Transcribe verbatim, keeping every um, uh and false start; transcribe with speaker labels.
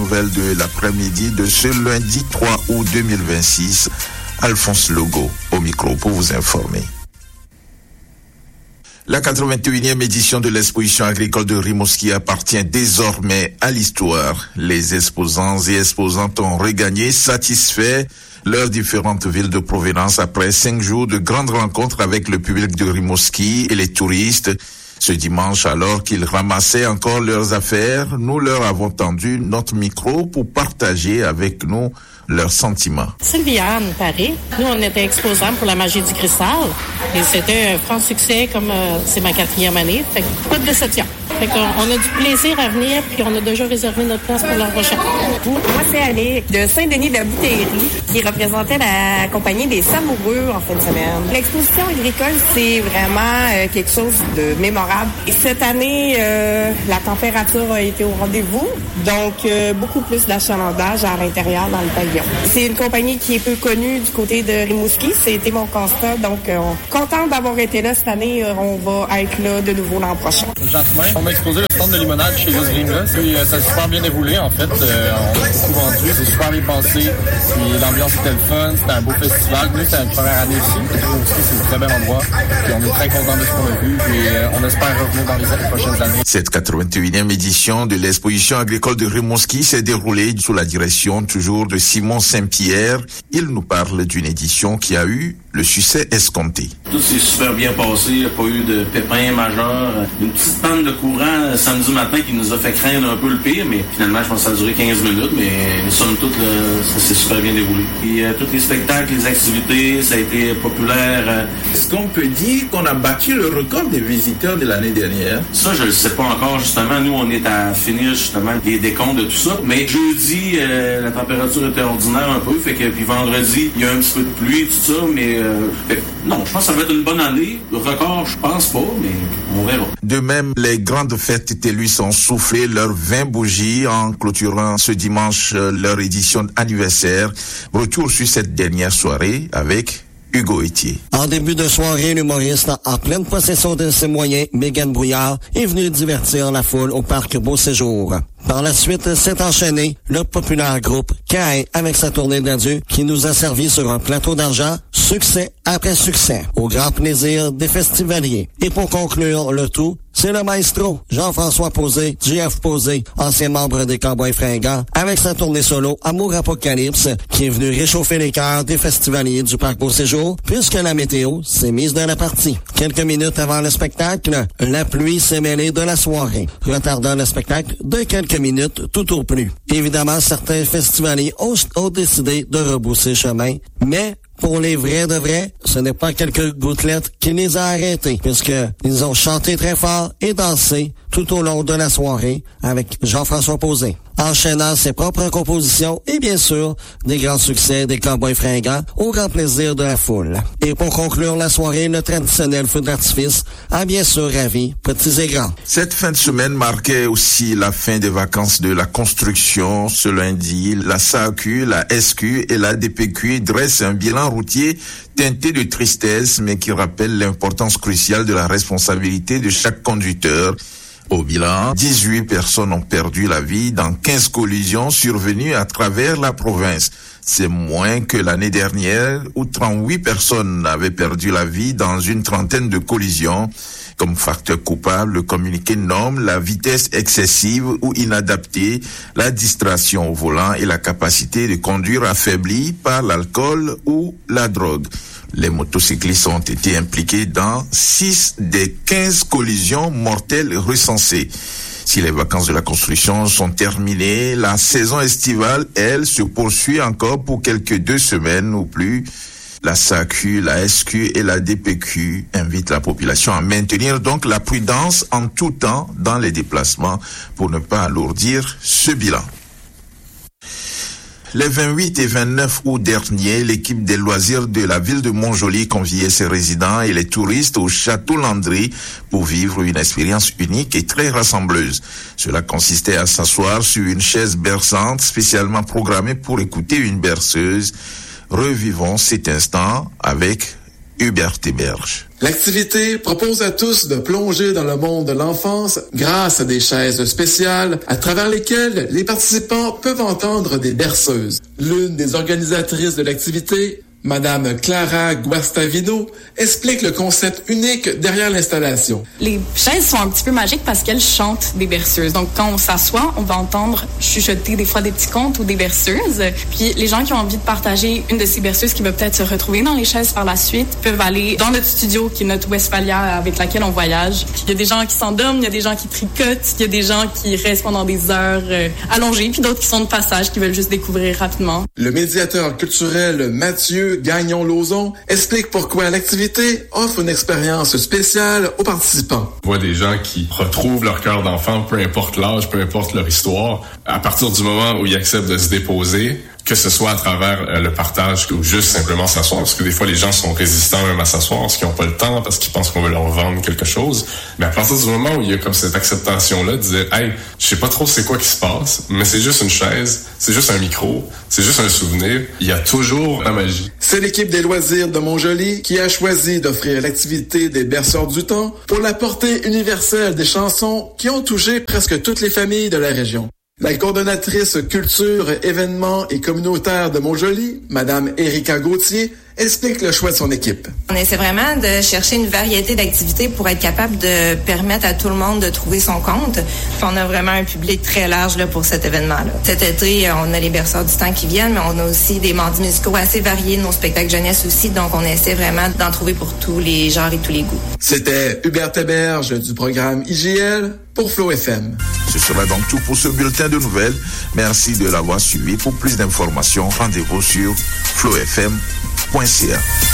Speaker 1: nouvelles de l'après-midi de ce lundi trois août deux mille vingt-six. Alphonse Legault au micro pour vous informer. La quatre-vingt-unième édition de l'exposition agricole de Rimouski appartient désormais à l'histoire. Les exposants et exposantes ont regagné satisfaits leurs différentes villes de provenance après cinq jours de grandes rencontres avec le public de Rimouski et les touristes. Ce dimanche, alors qu'ils ramassaient encore leurs affaires, nous leur avons tendu notre micro pour partager avec nous leurs sentiments.
Speaker 2: Sylviane, Paris. Nous, on était exposants pour la magie du cristal. Et c'était un franc succès, comme euh, c'est ma quatrième année. Fait que pas de déception. Fait qu'on on a du plaisir à venir, puis on a déjà réservé notre place pour l'an prochain.
Speaker 3: Moi, c'est Annick de Saint-Denis de la Bouteillerie, qui représentait la compagnie des Samoureux en fin de semaine. L'exposition agricole, c'est vraiment euh, quelque chose de mémorable. Et cette année, euh, la température a été au rendez-vous, donc euh, beaucoup plus d'achalandage à l'intérieur dans le pavillon. C'est une compagnie qui est peu connue du côté de Rimouski. C'était mon constat. Donc, euh, content d'avoir été là cette année. Euh, on va être là de nouveau l'an prochain.
Speaker 4: Jasmin, on m'a exposé le stand de limonade chez Les Gringos. Puis, euh, ça s'est super bien déroulé, en fait. Euh, on a beaucoup vendu. C'est super bien passé. Puis, l'ambiance était le fun. C'était un beau festival. Nous, c'est la première année ici. Aussi, c'est un très bel endroit. Puis, on est très contents de ce qu'on a vu. Puis, euh, on espère revenir dans les prochaines années.
Speaker 1: Cette quatre-vingt-unième édition de l'exposition agricole de Rimouski s'est déroulée sous la direction toujours de Simon Saint-Pierre. Il nous parle d'une édition qui a eu le succès escompté.
Speaker 5: Tout s'est super bien passé, il n'y a pas eu de pépins majeurs. Une petite panne de courant samedi matin qui nous a fait craindre un peu le pire, mais finalement, je pense que ça a duré quinze minutes, mais somme toute, là, ça s'est super bien déroulé. Et euh, tous les spectacles, les activités, ça a été populaire. Euh...
Speaker 6: Est-ce qu'on peut dire qu'on a battu le record des visiteurs de l'année dernière?
Speaker 5: Ça, je ne le sais pas encore, justement. Nous, on est à finir, justement, les décomptes de tout ça. Mais jeudi, euh, la température était ordinaire un peu, fait que puis vendredi, il y a un petit peu de pluie, tout ça, mais euh, fait, non, je pense que ça va être une bonne année. Le record, je pense pas, mais on verra.
Speaker 1: De même, les grandes fêtes lui sont soufflées leurs vingt bougies en clôturant ce dimanche leur édition anniversaire. Retour sur cette dernière soirée avec Hugo Etier.
Speaker 7: En début de soirée, l'humoriste, en pleine possession de ses moyens, Mégane Brouillard, est venu divertir la foule au parc Beau Séjour. Par la suite, s'est enchaîné le populaire groupe Caïn avec sa tournée d'adieu qui nous a servi sur un plateau d'argent, succès après succès, au grand plaisir des festivaliers. Et pour conclure le tout, c'est le maestro Jean-François Posé, J F Posé, ancien membre des Cowboys Fringants, avec sa tournée solo Amour Apocalypse, qui est venu réchauffer les cœurs des festivaliers du parc Beau Séjour, puisque la météo s'est mise dans la partie. Quelques minutes avant le spectacle, la pluie s'est mêlée de la soirée, retardant le spectacle de quelques minutes tout au plus. Évidemment, certains festivaliers ont, ont décidé de rebousser chemin, mais pour les vrais de vrais, ce n'est pas quelques gouttelettes qui les a arrêtés, puisque ils ont chanté très fort et dansé tout au long de la soirée avec Jean-François Posé, enchaînant ses propres compositions et bien sûr des grands succès des Cowboys Fringants au grand plaisir de la foule. Et pour conclure la soirée, le traditionnel feu d'artifice a bien sûr ravi petits et grands.
Speaker 1: Cette fin de semaine marquait aussi la fin des vacances de la construction. Ce lundi, la S A Q, la S Q et la D P Q dressent un bilan routier teinté de tristesse, mais qui rappelle l'importance cruciale de la responsabilité de chaque conducteur. Au bilan, dix-huit personnes ont perdu la vie dans quinze collisions survenues à travers la province. C'est moins que l'année dernière où trente-huit personnes avaient perdu la vie dans une trentaine de collisions. Comme facteur coupable, le communiqué nomme la vitesse excessive ou inadaptée, la distraction au volant et la capacité de conduire affaiblie par l'alcool ou la drogue. Les motocyclistes ont été impliqués dans six des quinze collisions mortelles recensées. Si les vacances de la construction sont terminées, la saison estivale, elle, se poursuit encore pour quelques deux semaines ou plus. La S A Q, la S Q et la D P Q invitent la population à maintenir donc la prudence en tout temps dans les déplacements pour ne pas alourdir ce bilan. Les vingt-huit et vingt-neuf août dernier, l'équipe des loisirs de la ville de Montjoly conviait ses résidents et les touristes au château Landry pour vivre une expérience unique et très rassembleuse. Cela consistait à s'asseoir sur une chaise berçante spécialement programmée pour écouter une berceuse. Revivons cet instant avec Hubert Héberge.
Speaker 8: L'activité propose à tous de plonger dans le monde de l'enfance grâce à des chaises spéciales à travers lesquelles les participants peuvent entendre des berceuses. L'une des organisatrices de l'activité, Madame Clara Guastavino, explique le concept unique derrière l'installation.
Speaker 9: Les chaises sont un petit peu magiques parce qu'elles chantent des berceuses. Donc, quand on s'assoit, on va entendre chuchoter des fois des petits contes ou des berceuses. Puis, les gens qui ont envie de partager une de ces berceuses qui va peut-être se retrouver dans les chaises par la suite peuvent aller dans notre studio, qui est notre Westphalia avec laquelle on voyage. Puis, il y a des gens qui s'endorment, il y a des gens qui tricotent, il y a des gens qui restent pendant des heures euh, allongées, puis d'autres qui sont de passage, qui veulent juste découvrir rapidement.
Speaker 8: Le médiateur culturel Mathieu Gagnon-Lauzon explique pourquoi l'activité offre une expérience spéciale aux participants.
Speaker 10: On voit des gens qui retrouvent leur cœur d'enfant, peu importe l'âge, peu importe leur histoire, à partir du moment où ils acceptent de se déposer, que ce soit à travers euh, le partage ou juste simplement s'asseoir, parce que des fois les gens sont résistants même à s'asseoir parce qu'ils n'ont pas le temps, parce qu'ils pensent qu'on veut leur vendre quelque chose. Mais à partir du moment où il y a comme cette acceptation-là, de dire « Hey, je sais pas trop c'est quoi qui se passe, mais c'est juste une chaise, c'est juste un micro, c'est juste un souvenir », il y a toujours la magie.
Speaker 8: C'est l'équipe des loisirs de Montjoly qui a choisi d'offrir l'activité des berceurs du temps pour la portée universelle des chansons qui ont touché presque toutes les familles de la région. La coordonnatrice culture, événements et communautaire de Montjoly, Madame Erika Gauthier, explique le choix de son équipe.
Speaker 3: On essaie vraiment de chercher une variété d'activités pour être capable de permettre à tout le monde de trouver son compte. Puis on a vraiment un public très large là, pour cet événement-là. Cet été, on a les berceurs du temps qui viennent, mais on a aussi des mardis musicaux assez variés, nos spectacles jeunesse aussi, donc on essaie vraiment d'en trouver pour tous les genres et tous les goûts.
Speaker 8: C'était Hubert Héberge du programme I J L pour Flow F M.
Speaker 1: Ce sera donc tout pour ce bulletin de nouvelles. Merci de l'avoir suivi. Pour plus d'informations, rendez-vous sur flow f m point c a.